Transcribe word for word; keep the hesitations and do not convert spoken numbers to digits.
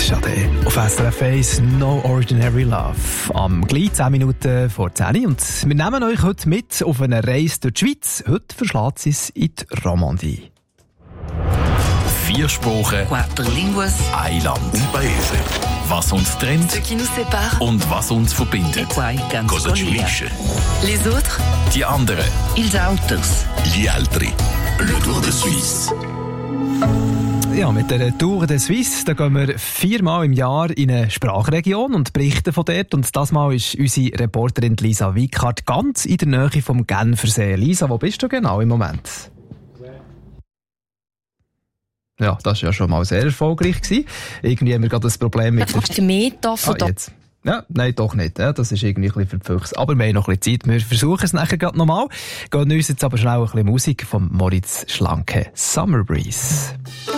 Schade. Auf S R F eins No Ordinary Love. Am gleich zehn Minuten vor zehn. Und wir nehmen euch heute mit auf eine Reise durch die Schweiz. Heute verschlägt sie es in die Romandie. Vier Sprachen, Quattro línguas, ein Land, un paese. Was uns trennt ce qui nous sépare, und was uns verbindet. e quai che ens Cosa ci collega. unisce? Les autres, Die anderen. ils autres. Gli altri. Le Tour de Suisse. Ja, mit der Tour de Suisse, da gehen wir viermal im Jahr in eine Sprachregion und berichten von dort. Und das Mal ist unsere Reporterin Lisa Wickhardt ganz in der Nähe vom Genfersee. Lisa, wo bist du genau im Moment? Ja, das war ja schon mal sehr erfolgreich gewesen. Irgendwie haben wir gerade das Problem mit... Fast einen Meter von Ah, jetzt. Ja, nein, doch nicht. Ja, das ist irgendwie ein bisschen verpflichtend. Aber wir haben noch ein bisschen Zeit. Wir versuchen es nachher gerade nochmal. Gehen uns jetzt aber schnell ein bisschen Musik von Moritz Schlanke. Summer Breeze.